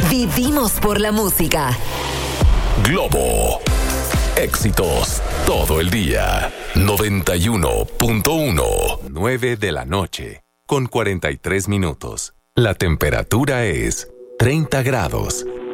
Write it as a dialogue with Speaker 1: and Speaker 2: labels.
Speaker 1: Vivimos por la música.
Speaker 2: Globo. Éxitos todo el día. 91.1. 9 de la noche. Con 43 minutos. La temperatura es 30 grados.